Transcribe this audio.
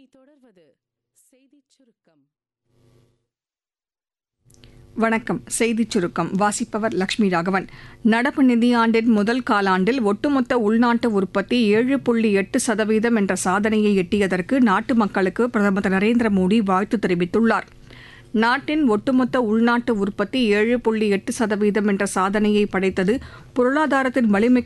தொடர்வது செய்திச் சுருக்கம். வணக்கம். செய்திச் சுருக்கம் வாசிப்பவர் லட்சுமி ராகவன். நடப்பு நிதியாண்டின் முதல் காலாண்டில் ஒட்டுமொத்த உள்நாட்டு உற்பத்தி 7.8% என்ற சாதனையை எட்டியதற்கு நாட்டு மக்களுக்கு பிரதமர் திரு நரேந்திர மோடி வாழ்த்து தெரிவித்துள்ளார். நாட்டின் ஒட்டுமொத்த உள்நாட்டு உற்பத்தி 7.8% என்ற சாதனையை படைத்தது பொருளாதாரத்தின் வலிமைக்கு